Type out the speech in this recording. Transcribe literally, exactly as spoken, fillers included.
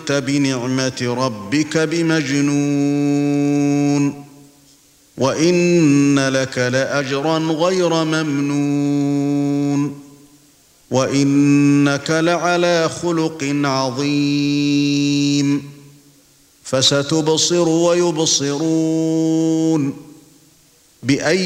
لست بنعمة ربك بمجنون وإن لك لأجرا غير ممنون وإنك لعلى خلق عظيم فستبصر ويبصرون بأي